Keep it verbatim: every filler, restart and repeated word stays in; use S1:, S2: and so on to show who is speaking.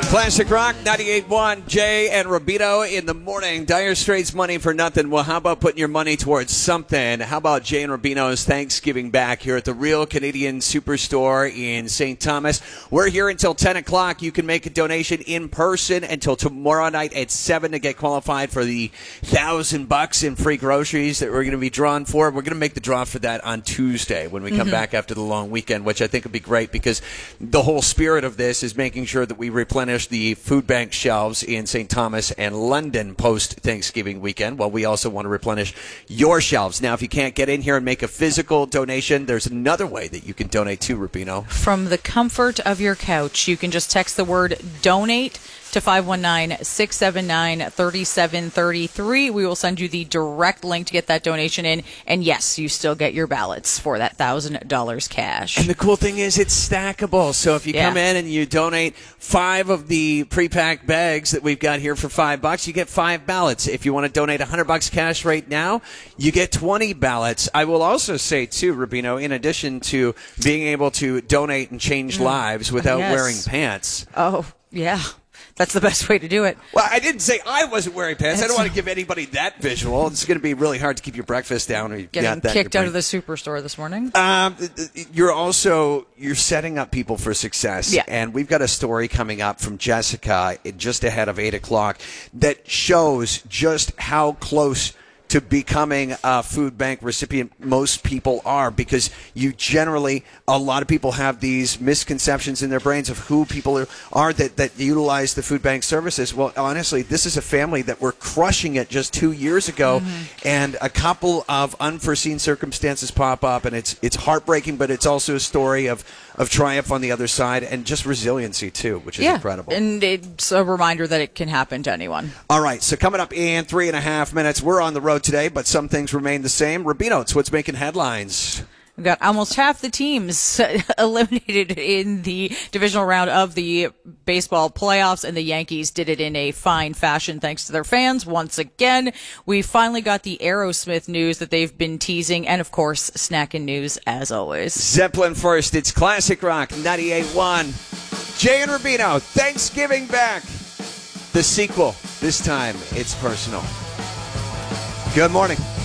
S1: Classic Rock, ninety-eight point one, Jay and Rubino in the morning. Dire Straits money for nothing. Well, how about putting your money towards something? How about Jay and Rubino's Thanksgiving back here at the Real Canadian Superstore in Saint Thomas? We're here until ten o'clock. You can make a donation in person until tomorrow night at seven to get qualified for the thousand bucks in free groceries that we're going to be drawn for. We're going to make the draw for that on Tuesday when we come mm-hmm. back after the long weekend, which I think would be great because the whole spirit of this is making sure that we replenish the food bank shelves in Saint Thomas and London post-Thanksgiving weekend. Well, we also want to replenish your shelves. Now, if you can't get in here and make a physical donation, there's another way that you can donate to, Rubino.
S2: From the comfort of your couch, you can just text the word donate to five one nine, six seven nine, three seven three three. We will send you the direct link to get that donation in. And yes, you still get your ballots for that one thousand dollars cash.
S1: And the cool thing is it's stackable. So if you yeah. come in and you donate five of the pre-packed bags that we've got here for five bucks, you get five ballots. If you want to donate one hundred bucks cash right now, you get twenty ballots. I will also say, too, Rubino, in addition to being able to donate and change mm. lives without
S2: yes.
S1: wearing pants.
S2: Oh, yeah. That's the best way to do it.
S1: Well, I didn't say I wasn't wearing pants. It's, I don't want to give anybody that visual. It's going to be really hard to keep your breakfast down. Or you
S2: getting
S1: got that
S2: kicked out of the superstore this morning.
S1: Um, you're also you're setting up people for success.
S2: Yeah.
S1: And we've got a story coming up from Jessica just ahead of eight o'clock that shows just how close to becoming a food bank recipient most people are, because you generally, a lot of people have these misconceptions in their brains of who people are, are that, that utilize the food bank services. Well, honestly, this is a family that were crushing it just two years ago, mm-hmm. and a couple of unforeseen circumstances pop up, and it's it's heartbreaking, but it's also a story of, of triumph on the other side, and just resiliency, too, which is
S2: yeah.
S1: incredible.
S2: And it's a reminder that it can happen to anyone.
S1: All right, so coming up in three and a half minutes, we're on the road today, but some things remain the same. Rubino, it's what's making headlines.
S2: We've got almost half the teams eliminated in the divisional round of the baseball playoffs, and the Yankees did it in a fine fashion thanks to their fans. Once again, we finally got the Aerosmith news that they've been teasing, and, of course, snacking news as always.
S1: Zeppelin first. It's Classic Rock ninety-eight point one. Jay and Rubino, Thanksgiving back. The sequel. This time, it's personal. Good morning.